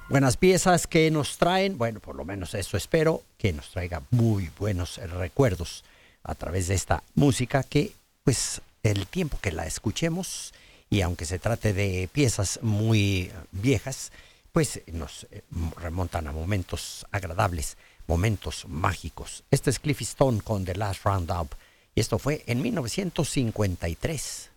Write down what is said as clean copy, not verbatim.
Buenas piezas que nos traen, bueno, por lo menos eso espero, que nos traiga muy buenos recuerdos a través de esta música que, pues, el tiempo que la escuchemos y aunque se trate de piezas muy viejas, pues nos remontan a momentos agradables, momentos mágicos. Este es Cliffy Stone con The Last Roundup y esto fue en 1953.